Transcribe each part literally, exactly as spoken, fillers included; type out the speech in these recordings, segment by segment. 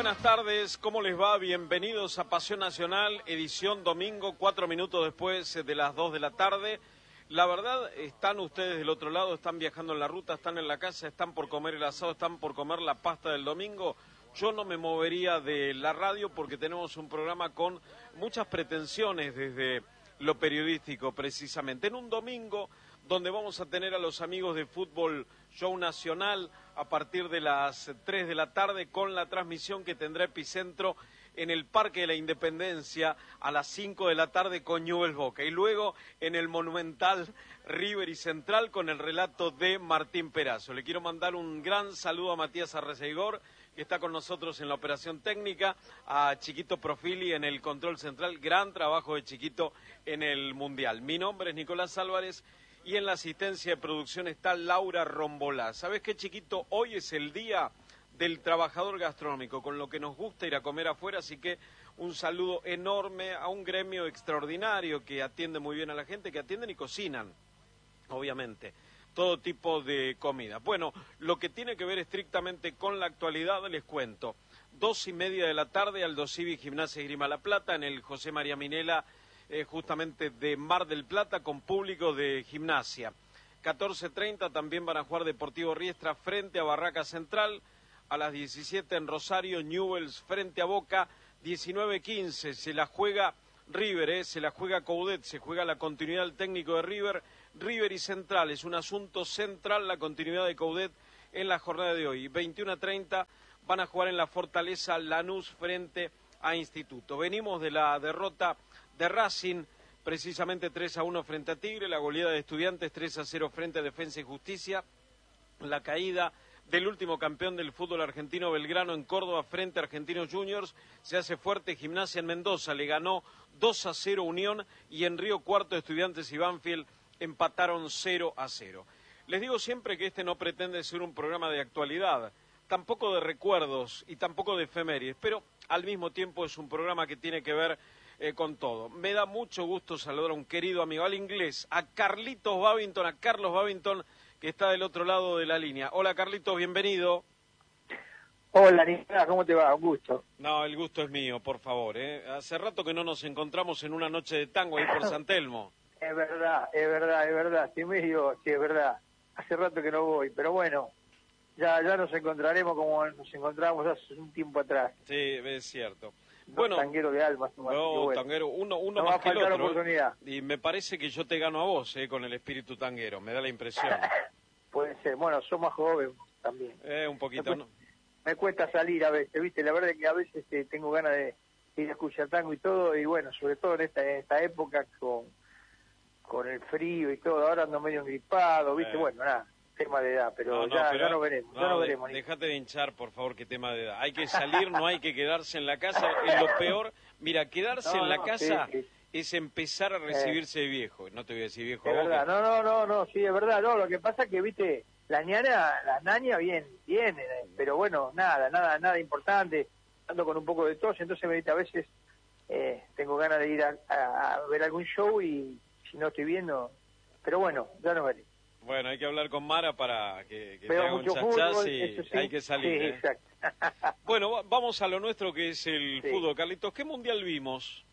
buenas tardes, ¿cómo les va? Bienvenidos a Pasión Nacional, edición domingo, cuatro minutos después de las dos de la tarde. La verdad, están ustedes del otro lado, están viajando en la ruta, están en la casa, están por comer el asado, están por comer la pasta del domingo. Yo no me movería de la radio porque tenemos un programa con muchas pretensiones desde lo periodístico, precisamente. En un domingo donde vamos a tener a los amigos de Fútbol Show Nacional a partir de las tres de la tarde con la transmisión que tendrá Epicentro en el Parque de la Independencia a las cinco de la tarde con Newell's Boca. Y luego en el Monumental River y Central con el relato de Martín Perazo. Le quiero mandar un gran saludo a Matías Arreceigor, que está con nosotros en la operación técnica, a Chiquito Profili en el control central. Gran trabajo de Chiquito en el Mundial. Mi nombre es Nicolás Álvarez. Y en la asistencia de producción está Laura Rombolá. ¿Sabés qué, Chiquito? Hoy es el día del trabajador gastronómico, con lo que nos gusta ir a comer afuera, así que un saludo enorme a un gremio extraordinario que atiende muy bien a la gente, que atienden y cocinan, obviamente, todo tipo de comida. Bueno, lo que tiene que ver estrictamente con la actualidad, les cuento. Dos y media de la tarde, Aldo Civi Gimnasia y Esgrima La Plata, en el José María Minela, Eh, justamente de Mar del Plata, con público de Gimnasia. catorce treinta también van a jugar Deportivo Riestra frente a Barraca Central. A las diecisiete en Rosario, Newell's frente a Boca. diecinueve quince se la juega River, eh, se la juega Coudet, se juega la continuidad del técnico de River. River y Central, es un asunto central la continuidad de Coudet en la jornada de hoy. veintiuno treinta van a jugar en la Fortaleza Lanús frente a Instituto. Venimos de la derrota de Racing, precisamente tres a uno frente a Tigre, la goleada de Estudiantes tres a cero frente a Defensa y Justicia, la caída del último campeón del fútbol argentino Belgrano en Córdoba frente a Argentinos Juniors, se hace fuerte Gimnasia en Mendoza, le ganó dos a cero Unión y en Río Cuarto Estudiantes y Banfield empataron cero a cero. Les digo siempre que este no pretende ser un programa de actualidad, tampoco de recuerdos y tampoco de efemérides, pero al mismo tiempo es un programa que tiene que ver Eh, con todo. Me da mucho gusto saludar a un querido amigo, al inglés, a Carlitos Babington, a Carlos Babington, que está del otro lado de la línea. Hola, Carlitos, bienvenido. Hola, Nicolás, ¿cómo te va? Un gusto. No, el gusto es mío, por favor. ¿eh? Hace rato que no nos encontramos en una noche de tango ahí por San Telmo. Es verdad, es verdad, es verdad. Sí, medio, sí, es verdad. Hace rato que no voy, pero bueno, ya ya nos encontraremos como nos encontramos hace un tiempo atrás. Sí, es cierto. Bueno, tanguero de alma, no, bueno. tanguero, uno, uno no más va a que el faltar otro. Oportunidad. Y me parece que yo te gano a vos, eh, con el espíritu tanguero, me da la impresión. Puede ser, bueno, sos más joven también. Eh, un poquito, me, ¿no? Me cuesta salir a veces, ¿viste? La verdad es que a veces eh, tengo ganas de ir a escuchar tango y todo, y bueno, sobre todo en esta, en esta época con, con el frío y todo, ahora ando medio engripado, ¿viste? Eh. Bueno, nada. Tema de edad, pero, no, no, ya, pero ya no veremos, no, ya no de, veremos. Déjate de hinchar, por favor, que tema de edad. Hay que salir, no hay que quedarse en la casa. Es lo peor. Mira, quedarse no, en la no, casa sí, sí. es empezar a recibirse de viejo. No te voy a decir viejo. Es verdad, no, no, no, no, sí, es verdad. No, lo que pasa es que, viste, la ñana, la ñaña bien, bien, pero bueno, nada, nada, nada importante. Ando con un poco de tos, entonces, viste, a veces eh, tengo ganas de ir a, a, a ver algún show y si no estoy viendo, pero bueno, ya no veré. Bueno, hay que hablar con Mara para que, que te haga un chachás y sí. hay que salir. Sí, ¿eh? Exacto. Bueno, vamos a lo nuestro que es el sí. fútbol. Carlitos, ¿qué mundial vimos?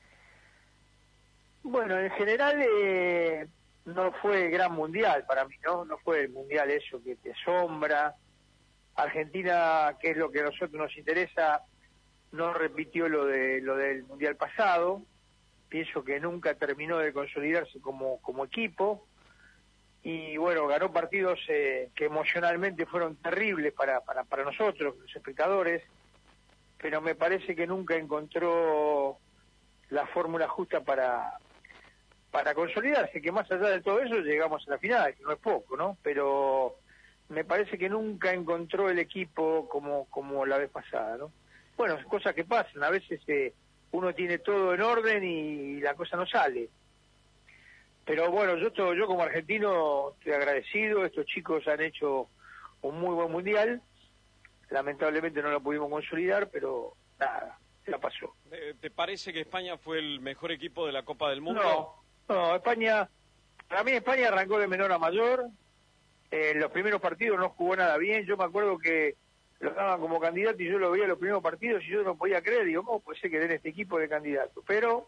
Bueno, en general eh, no fue gran mundial para mí, ¿no? No fue el mundial eso que te asombra. Argentina, que es lo que a nosotros nos interesa, no repitió lo de lo del mundial pasado. Pienso que nunca terminó de consolidarse como, como equipo. Y bueno, ganó partidos eh, que emocionalmente fueron terribles para, para, para nosotros, los espectadores, pero me parece que nunca encontró la fórmula justa para, para consolidarse, que más allá de todo eso llegamos a la final, que no es poco, ¿no? Pero me parece que nunca encontró el equipo como, como la vez pasada, ¿no? Bueno, cosas que pasan, a veces eh, uno tiene todo en orden y la cosa no sale. Pero bueno, yo yo como argentino estoy agradecido, estos chicos han hecho un muy buen mundial, lamentablemente no lo pudimos consolidar, pero nada, ya pasó. ¿Te parece que España fue el mejor equipo de la Copa del Mundo? No, no, España, para mí España arrancó de menor a mayor, en los primeros partidos no jugó nada bien, yo me acuerdo que lo daban como candidato y yo lo veía en los primeros partidos y yo no podía creer, digo, ¿cómo puede ser que den este equipo de candidato? Pero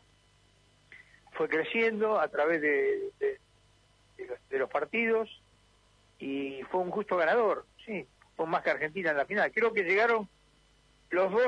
fue creciendo a través de, de, de, los, de los partidos y fue un justo ganador, sí, fue más que Argentina en la final. Creo que llegaron los dos,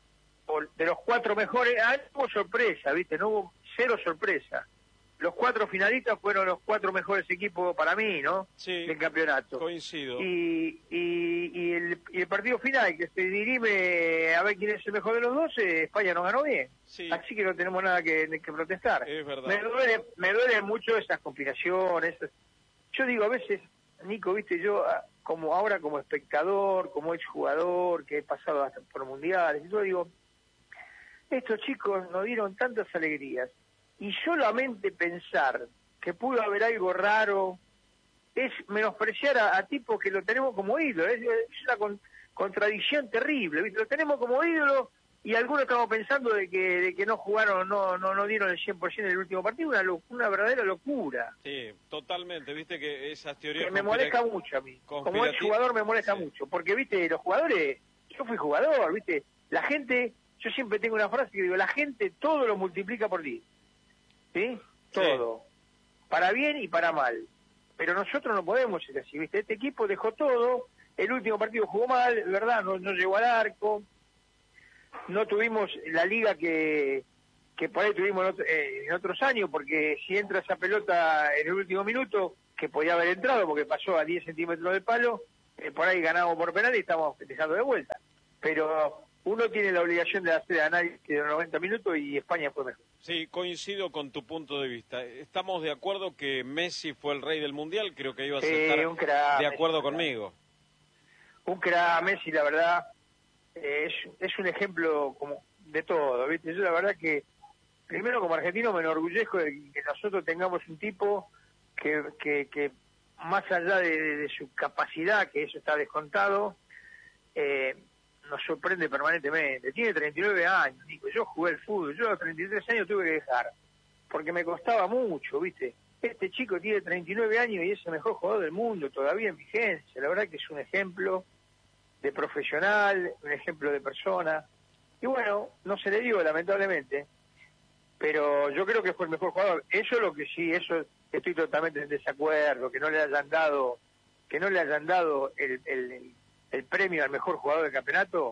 de los cuatro mejores, ah, no hubo sorpresa, ¿viste? No hubo cero sorpresa. Los cuatro finalistas fueron los cuatro mejores equipos para mí, ¿no? Sí, del campeonato. Coincido. Y, y, y, el, y el partido final, que se dirime a ver quién es el mejor de los dos, eh, España no ganó bien. Sí. Así que no tenemos nada que, que protestar. Es verdad. Me duele, me duele mucho esas complicaciones. Yo digo, a veces, Nico, viste, yo como ahora como espectador, como exjugador, que he pasado hasta por mundiales, yo digo, estos chicos nos dieron tantas alegrías. Y solamente pensar que pudo haber algo raro es menospreciar a, a tipos que lo tenemos como ídolo. Es, es una con, contradicción terrible, ¿viste? Lo tenemos como ídolo y algunos estamos pensando de que de que no jugaron, no no no dieron el cien por ciento en el último partido. Una, una verdadera locura. Sí, totalmente. Viste que esas teorías... Que me molesta mucho a mí. Como ex jugador me molesta sí. mucho. Porque, viste, los jugadores... Yo fui jugador, viste. La gente... Yo siempre tengo una frase que digo, la gente todo lo multiplica por diez. ¿Sí? Todo. Sí. Para bien y para mal. Pero nosotros no podemos ser así, ¿viste? Este equipo dejó todo, el último partido jugó mal, ¿verdad? No, no llegó al arco, no tuvimos la liga que, que por ahí tuvimos en, otro, eh, en otros años, porque si entra esa pelota en el último minuto, que podía haber entrado porque pasó a diez centímetros del palo, eh, por ahí ganamos por penal y estamos festejando de vuelta. Pero uno tiene la obligación de hacer análisis de los noventa minutos y España fue mejor. Sí, coincido con tu punto de vista. Estamos de acuerdo que Messi fue el rey del Mundial, creo que ibas a estar sí, un crack, de acuerdo Messi, conmigo. Un crack, Messi, la verdad, eh, es, es un ejemplo como de todo, ¿viste? Yo la verdad que, primero como argentino me enorgullezco de que nosotros tengamos un tipo que, que, que más allá de, de, de su capacidad, que eso está descontado, eh, nos sorprende permanentemente. Tiene treinta y nueve años, Nico. Yo jugué el fútbol, yo a los treinta y tres años tuve que dejar, porque me costaba mucho, ¿viste? Este chico tiene treinta y nueve años y es el mejor jugador del mundo, todavía en vigencia. La verdad que es un ejemplo de profesional, un ejemplo de persona. Y bueno, no se le dio, lamentablemente, pero yo creo que fue el mejor jugador. Eso es lo que sí, eso estoy totalmente en desacuerdo, que no le hayan dado, que no le hayan dado el, el, el el premio al mejor jugador del campeonato,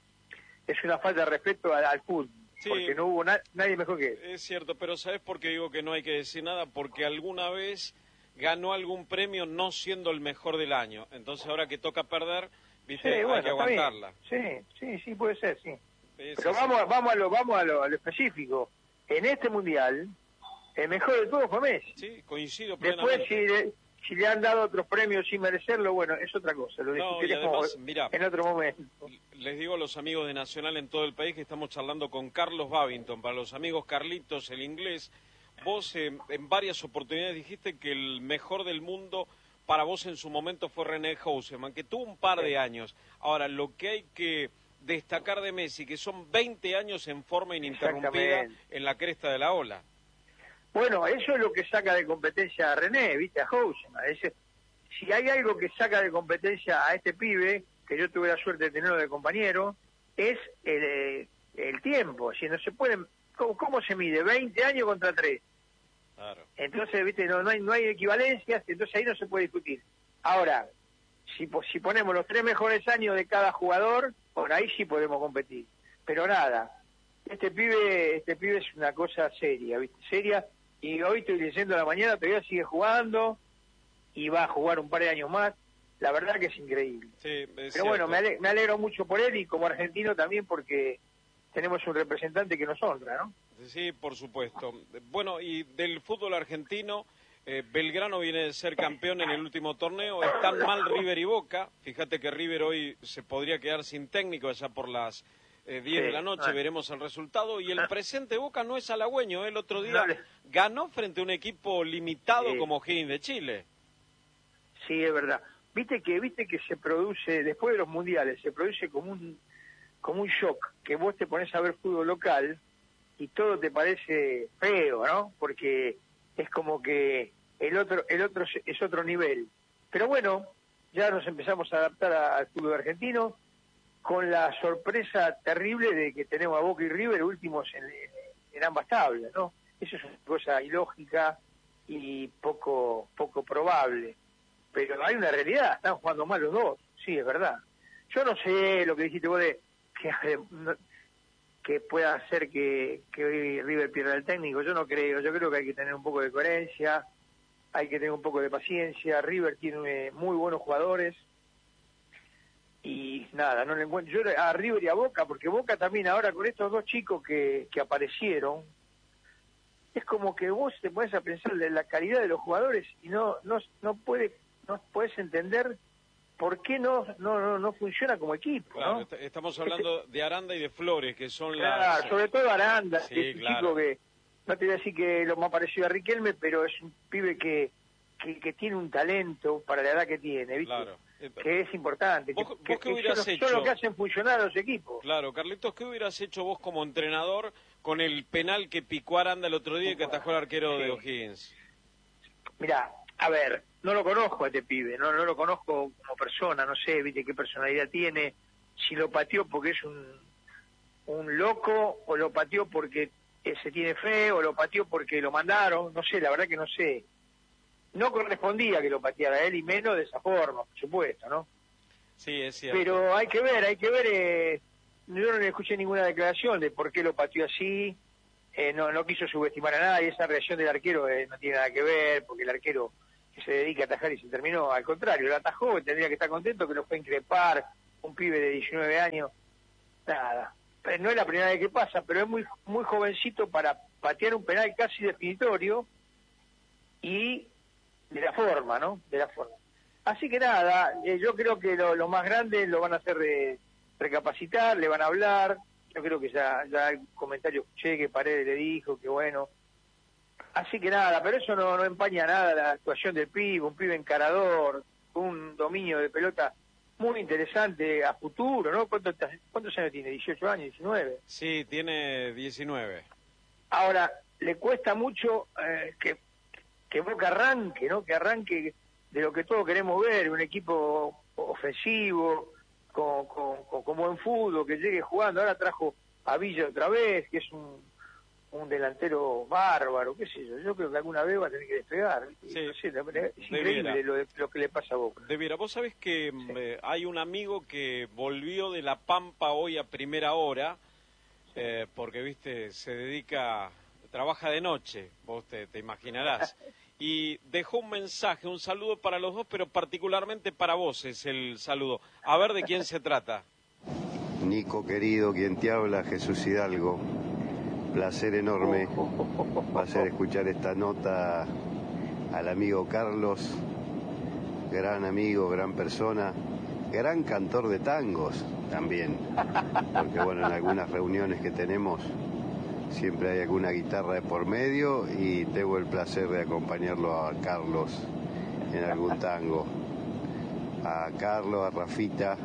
es una falta de respeto al, al fútbol, sí, porque no hubo na nadie mejor que él. Es cierto, pero ¿sabes por qué digo que no hay que decir nada? Porque alguna vez ganó algún premio no siendo el mejor del año, entonces ahora que toca perder, viste, sí, bueno, hay que aguantarla. Sí, sí, sí, puede ser, sí. Es pero vamos, sí. vamos, a lo, vamos a lo, a lo específico. En este Mundial, el mejor de todos fue Messi. Sí, coincido plenamente. Después, si le, si le han dado otros premios sin merecerlo, bueno, es otra cosa. Lo no, y además, mirá, en otro momento. Les digo a los amigos de Nacional en todo el país que estamos charlando con Carlos Babington. Para los amigos Carlitos, el inglés, vos eh, en varias oportunidades dijiste que el mejor del mundo para vos en su momento fue René Houseman, que tuvo un par de años. Ahora, lo que hay que destacar de Messi, que son veinte años en forma ininterrumpida en la cresta de la ola. Bueno, eso es lo que saca de competencia a René, ¿viste? A Houseman. Ese, si hay algo que saca de competencia a este pibe, que yo tuve la suerte de tenerlo de compañero, es el, el tiempo. Si no se pueden, ¿cómo, cómo se mide? veinte años contra tres. Claro. Entonces, ¿viste? No, no, hay, no hay equivalencias, entonces ahí no se puede discutir. Ahora, si, si ponemos los tres mejores años de cada jugador, por ahí sí podemos competir. Pero nada, este pibe, este pibe es una cosa seria, ¿viste? Seria. Y hoy estoy leyendo a la mañana, todavía sigue jugando y va a jugar un par de años más. La verdad que es increíble. Sí, es Pero cierto. bueno, me alegro, me alegro mucho por él y como argentino también porque tenemos un representante que nos honra, ¿no? Sí, por supuesto. Bueno, y del fútbol argentino, eh, Belgrano viene de ser campeón en el último torneo. Están mal River y Boca. Fíjate que River hoy se podría quedar sin técnico allá por las Eh, diez sí, de la noche, ah. veremos el resultado. Y el presente Boca no es halagüeño. El otro día no, ganó frente a un equipo limitado sí. como Higgins de Chile. Sí, es verdad. Viste que viste que se produce, después de los mundiales, se produce como un como un shock, que vos te pones a ver fútbol local y todo te parece feo, ¿no? Porque es como que el otro el otro es otro nivel. Pero bueno, ya nos empezamos a adaptar al fútbol argentino. con la sorpresa terrible de que tenemos a Boca y River últimos en, en, en ambas tablas, ¿no? Eso es una cosa ilógica y poco poco probable. Pero hay una realidad, están jugando mal los dos, sí, es verdad. Yo no sé lo que dijiste vos de que, que pueda hacer que, que hoy River pierda el técnico, yo no creo, yo creo que hay que tener un poco de coherencia, hay que tener un poco de paciencia. River tiene muy buenos jugadores y nada, no le encuentro yo a River y a Boca, porque Boca también ahora con estos dos chicos que, que aparecieron, es como que vos te pones a pensar en la calidad de los jugadores y no no no puede no puedes entender por qué no no no, no funciona como equipo, claro, ¿no? Estamos hablando de Aranda y de Flores, que son claro, las... sobre todo Aranda, sí, que es un claro. chico que, no te voy a decir que lo más parecido a Riquelme, pero es un pibe que, que, que tiene un talento para la edad que tiene, ¿viste? Claro. Que es importante, ¿Vos, que, vos que, qué hubieras son, hecho? son los que hacen funcionar a los equipos. Claro, Carlitos, ¿qué hubieras hecho vos como entrenador con el penal que picó Aranda el otro día y que atajó el arquero sí. de O'Higgins? Mirá, a ver, no lo conozco a este pibe, no, no lo conozco como persona, no sé, viste qué personalidad tiene, si lo pateó porque es un, un loco, o lo pateó porque se tiene fe, o lo pateó porque lo mandaron, no sé, la verdad que no sé. No correspondía que lo pateara él, y menos de esa forma, por supuesto, ¿no? Sí, es cierto. Pero hay que ver, hay que ver, eh, yo no le escuché ninguna declaración de por qué lo pateó así, eh, no no quiso subestimar a nadie, esa reacción del arquero eh, no tiene nada que ver, porque el arquero que se dedica a atajar y se terminó, al contrario, lo atajó, tendría que estar contento que lo fue a increpar, un pibe de diecinueve años, nada, no es la primera vez que pasa, pero es muy muy jovencito para patear un penal casi definitorio, y de la forma, ¿no? De la forma. Así que nada, eh, yo creo que lo, lo más grande lo van a hacer de recapacitar, le van a hablar, yo creo que ya, ya el comentario escuché que Paredes le dijo que bueno. Así que nada, pero eso no, no empaña nada la actuación del pibe, un pibe encarador, un dominio de pelota muy interesante a futuro, ¿no? ¿Cuántos, cuántos años tiene? ¿dieciocho años, diecinueve? Sí, tiene diecinueve. Ahora, le cuesta mucho eh, que, que Boca arranque, ¿no? Que arranque de lo que todos queremos ver, un equipo ofensivo, con, con, con, con buen fútbol, que llegue jugando. Ahora trajo a Villa otra vez, que es un, un delantero bárbaro, qué sé yo. Yo creo que alguna vez va a tener que despegar. Sí, no sé, es increíble lo, de, lo que le pasa a Boca. Debiera, vos sabés que sí. eh, hay un amigo que volvió de La Pampa hoy a primera hora, sí. eh, porque, viste, se dedica, trabaja de noche, vos te, te imaginarás. Y dejó un mensaje, un saludo para los dos, pero particularmente para vos es el saludo. A ver de quién se trata. Nico querido, quien te habla, Jesús Hidalgo. Placer enorme va a ser escuchar esta nota al amigo Carlos, gran amigo, gran persona, gran cantor de tangos también, porque bueno, en algunas reuniones que tenemos siempre hay alguna guitarra de por medio y tengo el placer de acompañarlo a Carlos en algún tango. A Carlos, a Rafita,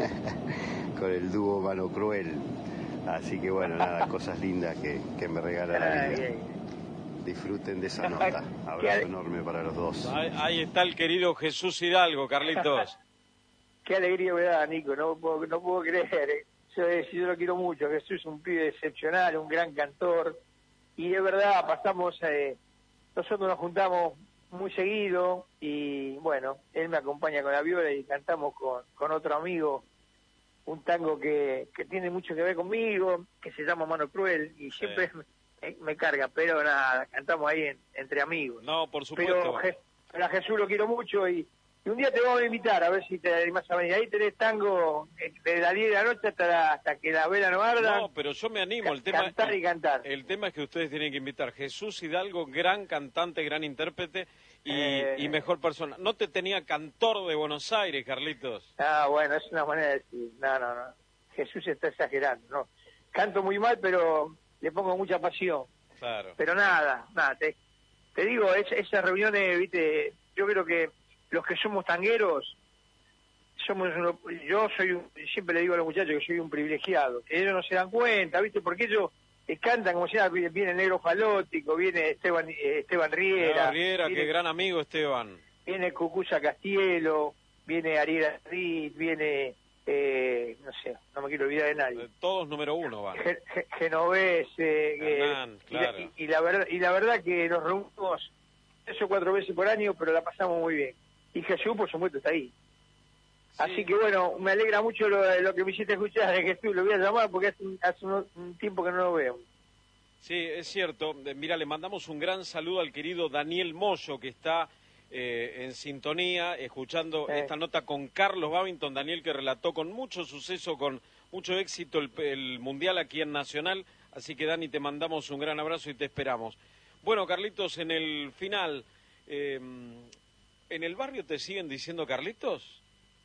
con el dúo Mano Cruel. Así que bueno, nada, cosas lindas que, que me regala la vida. Disfruten de esa nota. Abrazo enorme para los dos. Ahí, ahí está el querido Jesús Hidalgo, Carlitos. Qué alegría me da, Nico, no puedo, no puedo creer. Yo, yo lo quiero mucho. Jesús es un pibe excepcional, un gran cantor. Y es verdad, pasamos, eh, nosotros nos juntamos muy seguido y bueno, él me acompaña con la viola y cantamos con, con otro amigo un tango que, que tiene mucho que ver conmigo, que se llama Mano Cruel, y siempre sí. me, me carga, pero nada, cantamos ahí en, entre amigos. No, por supuesto. Pero, pero a Jesús lo quiero mucho y, y un día te vamos a invitar a ver si te animás a venir. Ahí tenés tango desde las diez de la noche hasta, la, hasta que la vela no arda. No, pero yo me animo. El tema, cantar y cantar. El, el tema es que ustedes tienen que invitar. Jesús Hidalgo, gran cantante, gran intérprete y, eh... y mejor persona. No te tenía cantor de Buenos Aires, Carlitos. Ah, bueno, es una manera de decir. No, no, no. Jesús está exagerando. No, canto muy mal, pero le pongo mucha pasión. Claro. Pero nada, nada. Te, te digo, es, esas reuniones, viste, yo creo que los que somos tangueros, somos uno, yo soy un, siempre le digo a los muchachos que soy un privilegiado, que ellos no se dan cuenta, ¿viste? Porque ellos eh, cantan como si viene el Negro Falótico, viene Esteban eh, Esteban Riera. No, Riera, viene, qué gran amigo Esteban. Viene Cucuza Castielo, viene Ariel Arrit, viene, eh, no sé, no quiero olvidar de nadie. Todos número uno van. Ge- Ge- Genovés, eh, Hernán, eh, claro. y, la, y, y la verdad, y la verdad que nos reunimos tres o cuatro veces por año, pero la pasamos muy bien. Y Jesús, por supuesto, está ahí. Sí. Así que bueno, me alegra mucho lo, lo que me hiciste escuchar de Jesús, lo voy a llamar porque hace, hace un, un tiempo que no lo veo. Sí, es cierto. Mira, le mandamos un gran saludo al querido Daniel Moyo, que está eh, en sintonía, escuchando eh. esta nota con Carlos Babington. Daniel, que relató con mucho suceso, con mucho éxito el, el Mundial aquí en Nacional. Así que, Dani, te mandamos un gran abrazo y te esperamos. Bueno, Carlitos, en el final, eh, ¿en el barrio te siguen diciendo Carlitos?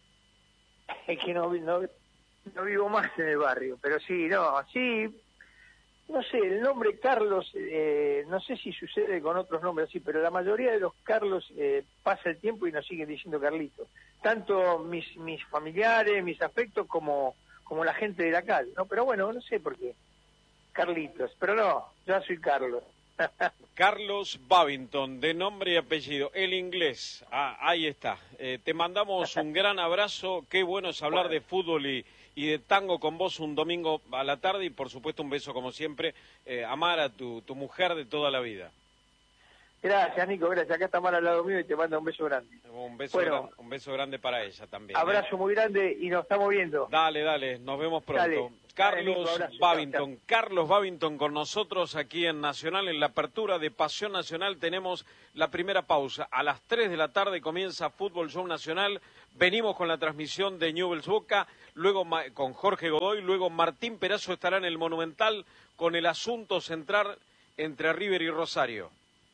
Es que no, no, no vivo más en el barrio, pero sí, no, sí... No sé, el nombre Carlos, eh, no sé si sucede con otros nombres así, pero la mayoría de los Carlos eh, pasa el tiempo y nos siguen diciendo Carlitos. Tanto mis mis familiares, mis afectos, como como la gente de la calle, ¿no? Pero bueno, no sé por qué. Carlitos, pero no, yo soy Carlos. Carlos Babington, de nombre y apellido, el inglés. Ah, ahí está. Eh, te mandamos un gran abrazo. Qué bueno es hablar bueno. de fútbol y, y de tango con vos un domingo a la tarde. Y por supuesto un beso como siempre. Eh, amar a tu, tu mujer de toda la vida. Gracias, Nico, gracias. Acá está Mara al lado mío y te manda un beso grande. Un beso, bueno, gran, un beso grande para ella también. Abrazo ¿eh? muy grande y nos estamos viendo. Dale, dale, nos vemos pronto. Dale. Carlos Dale, Nico, Babington, chao, chao. Carlos Babington con nosotros aquí en Nacional, en la apertura de Pasión Nacional. Tenemos la primera pausa. A las tres de la tarde comienza Fútbol Show Nacional. Venimos con la transmisión de Newell's Boca, luego con Jorge Godoy, luego Martín Perazo estará en el Monumental con el asunto central entre River y Rosario.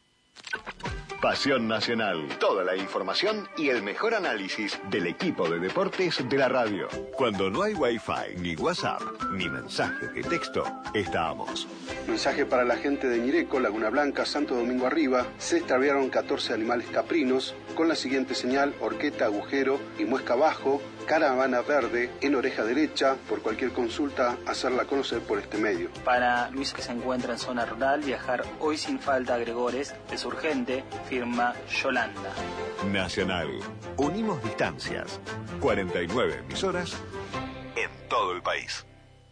Pasión Nacional. Toda la información y el mejor análisis del equipo de deportes de la radio. Cuando no hay Wi-Fi, ni WhatsApp, ni mensaje de texto, estamos. Mensaje para la gente de Ñireco, Laguna Blanca, Santo Domingo Arriba. Se extraviaron catorce animales caprinos con la siguiente señal: horqueta, agujero y muesca abajo, caravana verde en oreja derecha. Por cualquier consulta, hacerla conocer por este medio. Para Luis, que se encuentra en zona rural, viajar hoy sin falta a Gregores es urgente, firma Yolanda. Nacional. Unimos distancias. cuarenta y nueve emisoras en todo el país.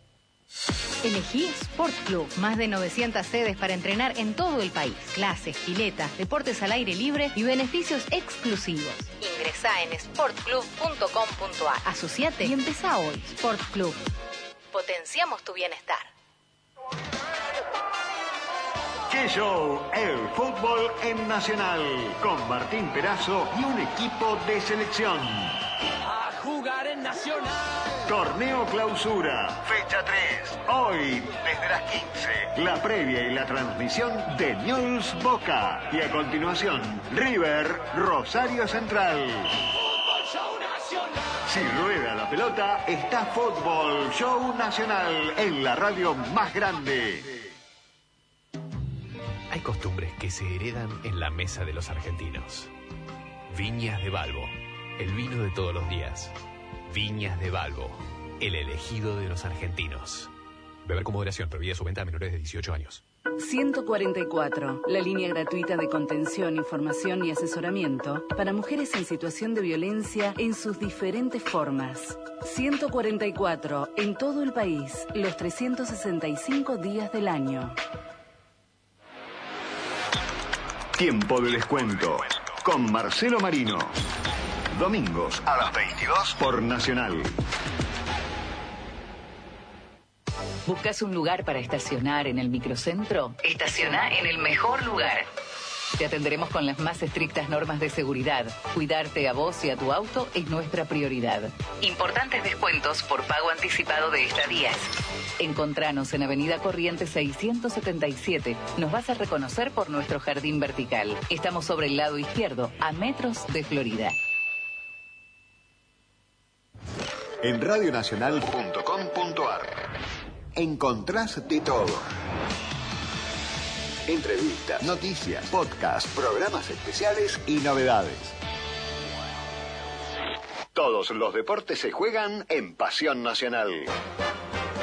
Elegí Sport Club. Más de novecientas sedes para entrenar en todo el país. Clases, piletas, deportes al aire libre y beneficios exclusivos. Ingresá en sport club punto com punto a r. Asociate y empezá hoy. Sport Club. Potenciamos tu bienestar. ¡Qué show! El fútbol en Nacional. Con Martín Perazo y un equipo de selección. A jugar en Nacional. Torneo Clausura, fecha tres. Hoy, desde las quince, la previa y la transmisión de Newell's Boca. Y a continuación, River, Rosario Central. Fútbol Show Nacional. Si rueda la pelota, está Fútbol Show Nacional en la radio más grande. Hay costumbres que se heredan en la mesa de los argentinos. Viñas de Balbo, el vino de todos los días. Viñas de Balbo, el elegido de los argentinos. Beber con moderación, prohibida su venta a menores de dieciocho años. ciento cuarenta y cuatro, la línea gratuita de contención, información y asesoramiento para mujeres en situación de violencia en sus diferentes formas. ciento cuarenta y cuatro, en todo el país, los trescientos sesenta y cinco días del año. Tiempo de descuento con Marcelo Marino. Domingos a las veintidós por Nacional. ¿Buscas un lugar para estacionar en el microcentro? Estaciona en el mejor lugar. Te atenderemos con las más estrictas normas de seguridad. Cuidarte a vos y a tu auto es nuestra prioridad. Importantes descuentos por pago anticipado de estadías. Encontranos en Avenida Corrientes seiscientos setenta y siete. Nos vas a reconocer por nuestro jardín vertical. Estamos sobre el lado izquierdo, a metros de Florida. En radionacional punto com punto a r encontrás de todo. Entrevistas, noticias, podcasts, programas especiales y novedades. Todos los deportes se juegan en Pasión Nacional.